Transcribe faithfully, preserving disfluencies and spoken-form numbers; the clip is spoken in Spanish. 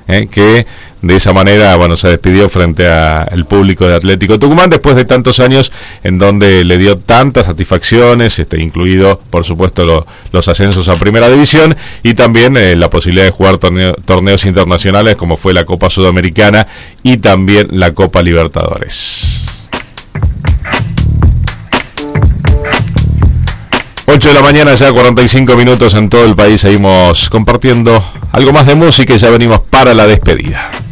eh, que de esa manera, bueno, se despidió frente al público de Atlético Tucumán después de tantos años en donde le dio tantas satisfacciones, este, incluido, por supuesto, lo, los ascensos a Primera División y también eh, la posibilidad de jugar torneo, torneos internacionales como fue la Copa Sudamericana y también la Copa Libertadores. ocho de la mañana, ya cuarenta y cinco minutos en todo el país. Seguimos compartiendo algo más de música y ya venimos para la despedida.